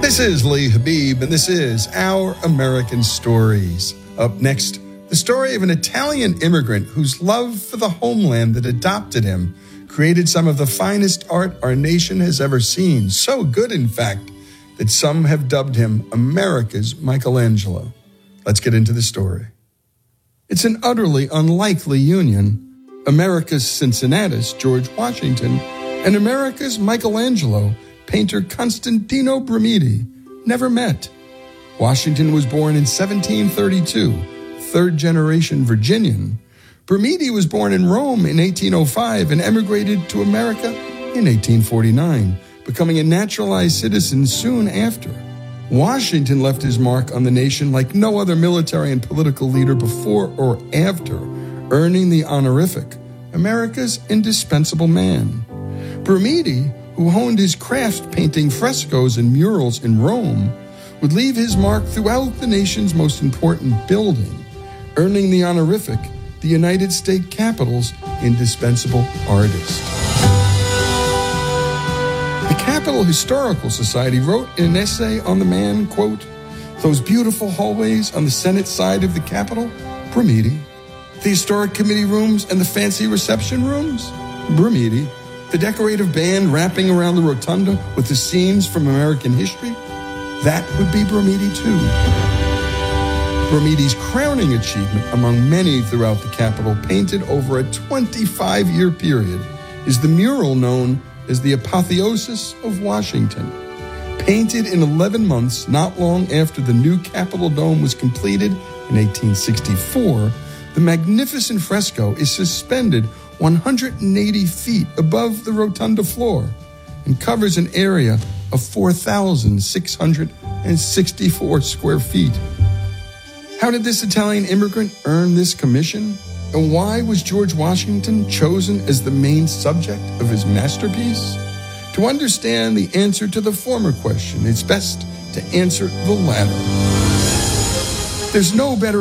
This is Lee Habib, and this is Our American Stories. Up next, the story of an Italian immigrant whose love for the homeland that adopted him created some of the finest art our nation has ever seen. So good, in fact, that some have dubbed him America's Michelangelo. Let's get into the story. It's an utterly unlikely union. America's Cincinnatus, George Washington, and America's Michelangelo, painter Constantino Brumidi, never met. Washington was born in 1732, third-generation Virginian. Brumidi was born in Rome in 1805 and emigrated to America in 1849, becoming a naturalized citizen soon after. Washington left his mark on the nation like no other military and political leader before or after, earning the honorific, America's indispensable man. Brumidi, who honed his craft painting frescoes and murals in Rome, would leave his mark throughout the nation's most important building, earning the honorific, the United States Capitol's indispensable artist. The Capitol Historical Society wrote in an essay on the man, quote, "Those beautiful hallways on the Senate side of the Capitol, Brumidi. The historic committee rooms and the fancy reception rooms, Brumidi. The decorative band wrapping around the rotunda with the scenes from American history, that would be Brumidi too." Brumidi's crowning achievement among many throughout the Capitol, painted over a 25-year period, is the mural known as the Apotheosis of Washington. Painted in 11 months, not long after the new Capitol Dome was completed in 1864, the magnificent fresco is suspended 180 feet above the rotunda floor and covers an area of 4,664 square feet. How did this Italian immigrant earn this commission? And why was George Washington chosen as the main subject of his masterpiece? To understand the answer to the former question, it's best to answer the latter. There's no better